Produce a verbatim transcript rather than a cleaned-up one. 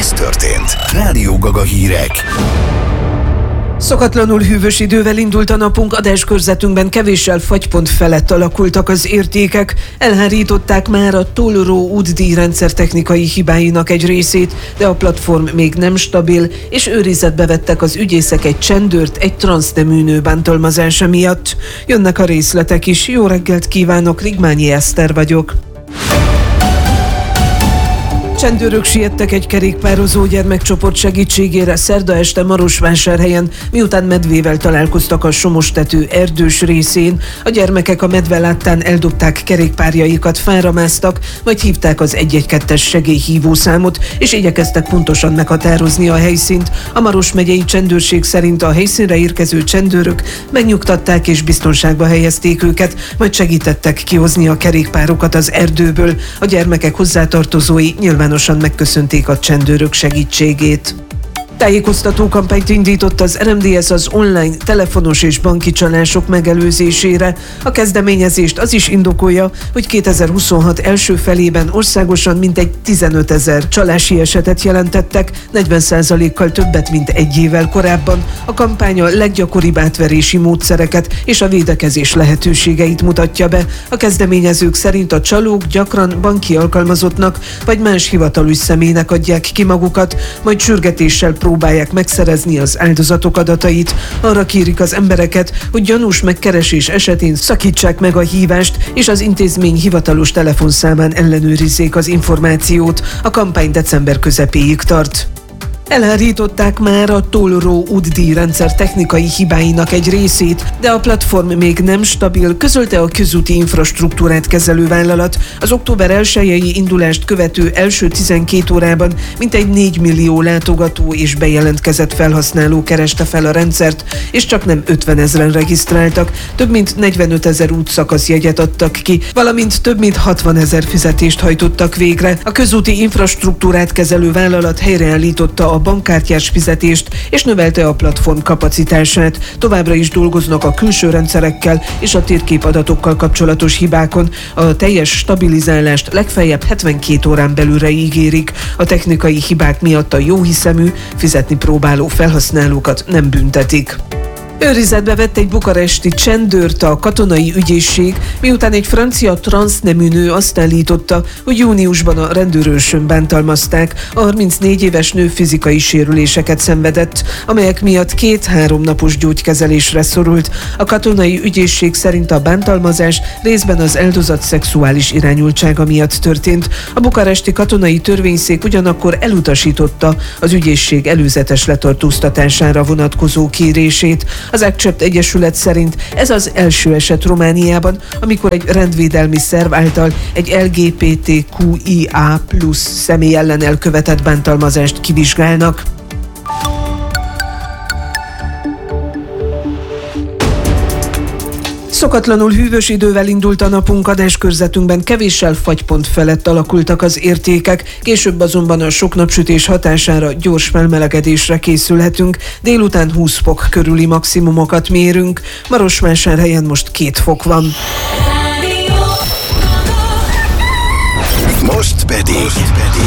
az történt. Rádió Gaga hírek. Szokatlanul hűvös idővel indult a napunk, adáskörzetünkben kevéssel fagypont felett alakultak az értékek. Elhárították már a Tollró útdíjrendszer technikai hibáinak egy részét, de a platform még nem stabil, és őrizetbe vettek az ügyészek egy csendőrt egy transznemű nő bántalmazása miatt. Jönnek a részletek is. Jó reggelt kívánok, Rigmányi Eszter vagyok. Csendőrök siettek egy kerékpározó gyermekcsoport segítségére szerda este Marosvásárhelyen, miután medvével találkoztak a Somostető erdős részén. A gyermekek a medve láttán eldobták kerékpárjaikat, fára másztak, majd hívták az egy egy kettes segélyhívószámot, és igyekeztek pontosan meghatározni a helyszínt. A Maros megyei csendőrség szerint a helyszínre érkező csendőrök megnyugtatták és biztonságba helyezték őket, majd segítettek kihozni a kerékpárokat az erdőből. A gyermekek hozzátartozói nyilván megköszönték a csendőrök segítségét. Tájékoztató kampányt indított az er em dé es az online, telefonos és banki csalások megelőzésére. A kezdeményezést az is indokolja, hogy kétezer-huszonhat első felében országosan mintegy tizenötezer csalási esetet jelentettek, negyven százalékkal többet, mint egy évvel korábban. A kampány a leggyakoribb átverési módszereket és a védekezés lehetőségeit mutatja be. A kezdeményezők szerint a csalók gyakran banki alkalmazottnak vagy más hivatalos személynek adják ki magukat, majd sürgetéssel próbálják megszerezni az áldozatok adatait. Arra kérik az embereket, hogy gyanús megkeresés esetén szakítsák meg a hívást, és az intézmény hivatalos telefonszámán ellenőrizzék az információt. A kampány december közepéig tart. Elhárították már a Tollró útdíjrendszer technikai hibáinak egy részét, de a platform még nem stabil, közölte a közúti infrastruktúrát kezelő vállalat. Az október elsejei indulást követő első tizenkét órában mintegy négy millió látogató és bejelentkezett felhasználó kereste fel a rendszert, és csak nem ötvenezren regisztráltak. Több mint negyvenötezer útszakaszjegyet adtak ki, valamint több mint hatvanezer fizetést hajtottak végre. A közúti infrastruktúrát kezelő vállalat helyreállította a a bankkártyás fizetést, és növelte a platform kapacitását. Továbbra is dolgoznak a külső rendszerekkel és a térképadatokkal kapcsolatos hibákon. A teljes stabilizálást legfeljebb hetvenkét órán belülre ígérik. A technikai hibák miatt a jóhiszemű, fizetni próbáló felhasználókat nem büntetik. Őrizetbe vett egy bukaresti csendőrt a katonai ügyészség, miután egy francia transznemű nő azt állította, hogy júniusban a rendőrőrsön bántalmazták. A harmincnégy éves nő fizikai sérüléseket szenvedett, amelyek miatt két-három napos gyógykezelésre szorult. A katonai ügyészség szerint a bántalmazás részben az áldozat szexuális irányultsága miatt történt. A bukaresti katonai törvényszék ugyanakkor elutasította az ügyészség előzetes letartóztatására vonatkozó kérését. Az ACCEPT Egyesület szerint ez az első eset Romániában, amikor egy rendvédelmi szerv által egy el gé bé té kú i á plusz személy ellen elkövetett bántalmazást kivizsgálnak. Szokatlanul hűvös idővel indult a napunk, adáskörzetünkben kevéssel fagypont felett alakultak az értékek, később azonban a sok napsütés hatására gyors felmelegedésre készülhetünk, délután húsz fok körüli maximumokat mérünk, Marosvásárhelyen most két fok van. Most pedig...